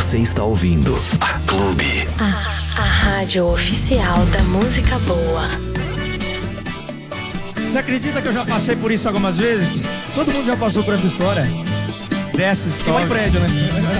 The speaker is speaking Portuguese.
Você está ouvindo a Clube. A rádio oficial da música boa. Você acredita que eu já passei por isso algumas vezes? Todo mundo já passou por essa história. Dessa história. Em prédio, né?